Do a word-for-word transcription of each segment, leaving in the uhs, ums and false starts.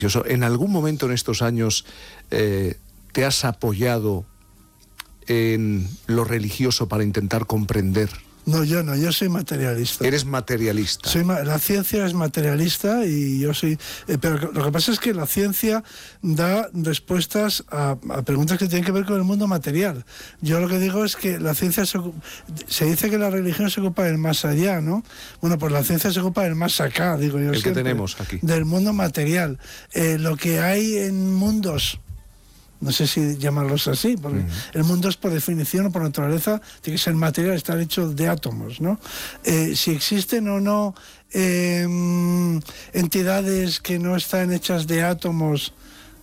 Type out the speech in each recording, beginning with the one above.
¿En algún momento en estos años eh, te has apoyado en lo religioso para intentar comprender? No, yo no, yo soy materialista. Eres materialista. Soy, la ciencia es materialista y yo soy... Eh, pero lo que pasa es que la ciencia da respuestas a, a preguntas que tienen que ver con el mundo material. Yo lo que digo es que la ciencia se, se dice que la religión se ocupa del más allá, ¿no? Bueno, pues la ciencia se ocupa del más acá, digo yo. El siempre, que tenemos aquí. Del mundo material. Eh, lo que hay en mundos... No sé si llamarlos así, porque uh-huh. el mundo es por definición o por naturaleza, tiene que ser material, estar hecho de átomos, ¿no? Eh, si existen o no eh, entidades que no están hechas de átomos,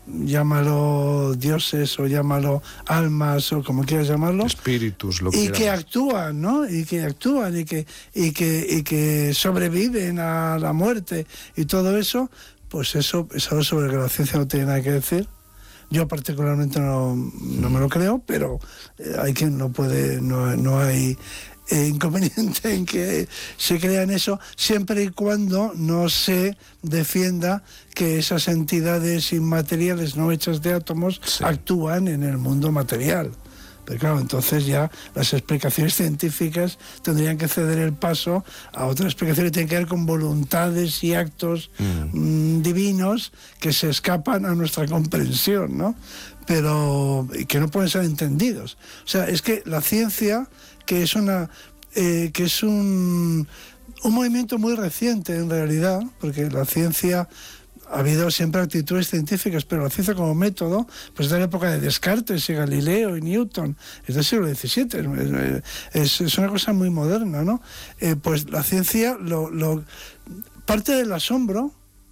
llámalo dioses o llámalo almas o como quieras llamarlo, espíritus, lo que y que actúan, ¿no? Y que actúan y que, y que, y que sobreviven a la muerte y todo eso, pues eso es algo sobre que la ciencia no tiene nada que decir. Yo particularmente no, no me lo creo, pero hay quien no puede, no, no hay eh, inconveniente en que se crea en eso, siempre y cuando no se defienda que esas entidades inmateriales no hechas de átomos sí. actúan en el mundo material. Pero claro, entonces ya las explicaciones científicas tendrían que ceder el paso a otras explicaciones que tienen que ver con voluntades y actos mm. mmm, divinos que se escapan a nuestra comprensión, ¿no? Pero que no pueden ser entendidos. O sea, es que la ciencia, que es una eh, que es un, un movimiento muy reciente en realidad, porque la ciencia... Ha habido siempre actitudes científicas, pero la ciencia como método, pues es de la época de Descartes y Galileo y Newton, es del siglo diecisiete, es, es una cosa muy moderna, ¿no? Eh, pues la ciencia lo, lo, parte del asombro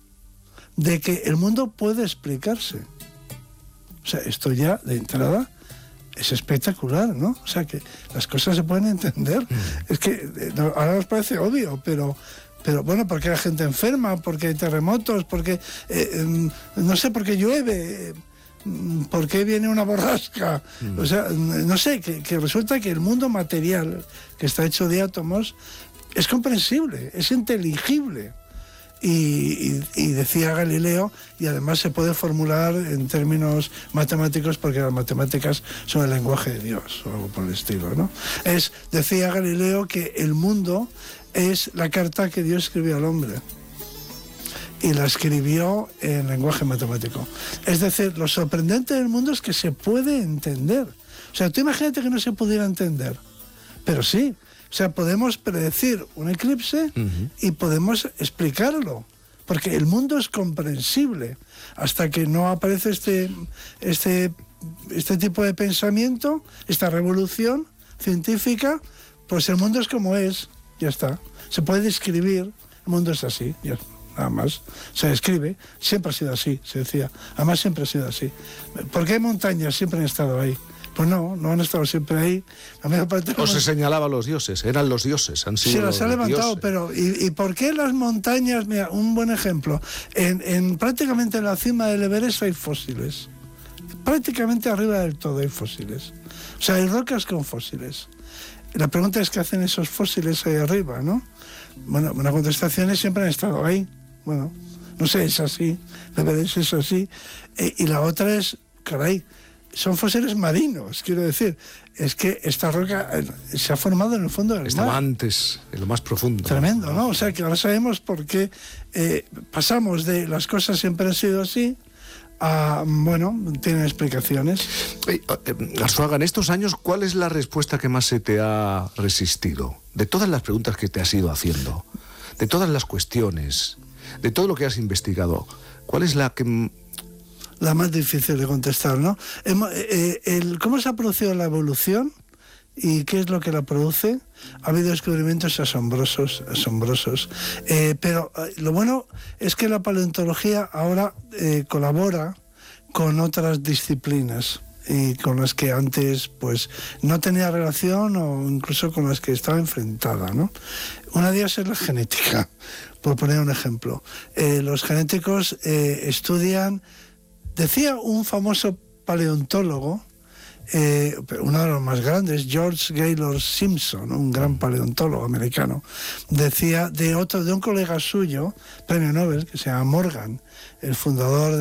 de que el mundo puede explicarse. O sea, esto ya de entrada es espectacular, ¿no? O sea, que las cosas se pueden entender. Mm. Es que ahora nos parece obvio, pero... Pero bueno, porque la gente enferma, porque hay terremotos, porque eh, eh, no sé, porque llueve, eh, porque viene una borrasca. Mm. O sea, no sé, que, que resulta que el mundo material, que está hecho de átomos, es comprensible, es inteligible. Y, y, y decía Galileo, y además se puede formular en términos matemáticos porque las matemáticas son el lenguaje de Dios, o algo por el estilo, ¿no? Es, decía Galileo que el mundo es la carta que Dios escribió al hombre y la escribió en lenguaje matemático. Es decir, lo sorprendente del mundo es que se puede entender. O sea, tú imagínate que no se pudiera entender, pero sí. O sea, podemos predecir un eclipse uh-huh. y podemos explicarlo, porque el mundo es comprensible. Hasta que no aparece este, este, este tipo de pensamiento, esta revolución científica, pues el mundo es como es, ya está. Se puede describir, el mundo es así, ya, nada más. Se describe, siempre ha sido así, se decía. Además siempre ha sido así. ¿Por qué hay montañas? Siempre han estado ahí. Pues no, no han estado siempre ahí. La mayor parte o se señalaba a los dioses, eran los dioses, han sido sí, las ha levantado, dioses. Pero ¿y, ¿y por qué las montañas? Mira, un buen ejemplo. En, en prácticamente en la cima del Everest hay fósiles. Prácticamente arriba del todo hay fósiles. O sea, hay rocas con fósiles. La pregunta es qué hacen esos fósiles ahí arriba, ¿no? Bueno, una contestación es siempre han estado ahí. Bueno, no sé, es así. El Everest es así. E, y la otra es, caray, son fósiles marinos, quiero decir. Es que esta roca se ha formado en el fondo del Estaba mar. Estaba antes, en lo más profundo. Tremendo, ¿no? O sea, que ahora sabemos por qué eh, pasamos de las cosas siempre han sido así a, bueno, tienen explicaciones. Eh, eh, Arzuaga, en estos años, ¿cuál es la respuesta que más se te ha resistido? De todas las preguntas que te has ido haciendo, de todas las cuestiones, de todo lo que has investigado, ¿cuál es la que... La más difícil de contestar, ¿no? El, el, el, ¿Cómo se ha producido la evolución y qué es lo que la produce? Ha habido descubrimientos asombrosos, asombrosos. Eh, pero eh, lo bueno es que la paleontología ahora eh, colabora con otras disciplinas y con las que antes pues no tenía relación o incluso con las que estaba enfrentada, ¿no? Una de ellas es la genética, por poner un ejemplo. Eh, los genéticos eh, estudian... Decía un famoso paleontólogo, eh, uno de los más grandes, George Gaylord Simpson, un gran paleontólogo americano, decía de otro, de un colega suyo, premio Nobel, que se llama Morgan, el fundador de